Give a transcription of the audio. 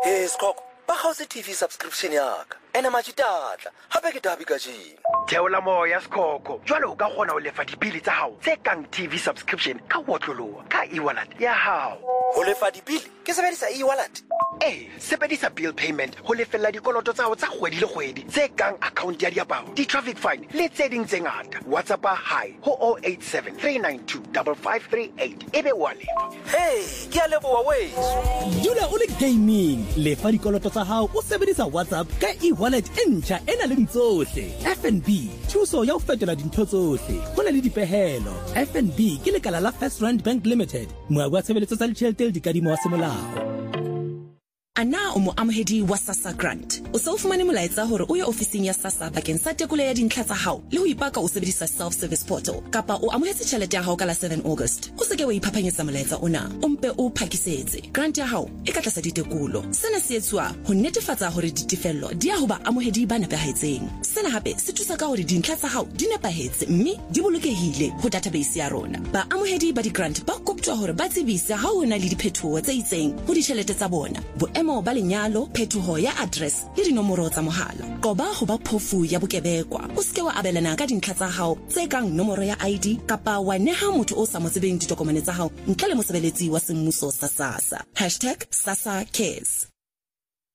Hey Skoko, ba gauze TV subscription yaka. Ene machitata, hape ke dabi ka jeng. Theola moya Skoko. Jwale o ka kgona ho lefa dibili tsa hao tse kang TV subscription ka wotloloha ka e-wallet ya hao. Ho lefa dibili ke sebedisa e-wallet. Sebedisa bill payment ho lefella dikoloto tsa hao tsa kgwedi le kgwedi tse kang account ya diaparo, di-traffic fine le tse ding tse ngata. WhatsApp hi ho 087 392 5538 ebe wa lefa. Hey, ke a leboha weso. Dula o le gaming, lefa dikoloto tsa hao o sebedisa WhatsApp ka e-wallet e ntjha ena le tsohle. FNB, thuso ya ho fetola dintho tsohle. Ho na le dipehelo. FNB ke lekala la First Rand Bank Limited. Moabi wa tshebeletso tsa ditjhelete le dikadimo wa semolao. Ana o mo amohedi wa SASSA grant. O se o fumane molaetsa hore o ye ofising ya SASSA bakeng sa tekolo ya dintlha tsa hao le ho ipaka o sebedisa self service portal kapa o amohetse tjhelete ya hao ka la 7 August. O se ke wa iphaphanyetsa molaetsa ona, o mpe o phakisetse. Grant ya hao e ka tlasa ditekolo. Sena se etswa ho netefatsa hore ditefello di ya ho ba amohedi ba nepahetseng. Sena hape se thusa ka hore dintlha tsa hao di nepahetse mme di bolokehile ho database ya rona. Ba amohedi ba di grant ba koptwa hore ba tsebise ha ho na le diphethoho tse itseng ho ditjhelete tsa bona. Boemo ba lenyalo, phethoho ya address le dinomoro tsa mohala. Qoba ho ba phofu ya bokebekwa. O se ke wa abelana ka dintlha tsa hao tse kang nomoro ya ID kapa wa neha motho o sa mo tsebeng ditokomane tsa hao ntle le mosebeletsi wa semmuso sa SASSA. #SASSA Cares.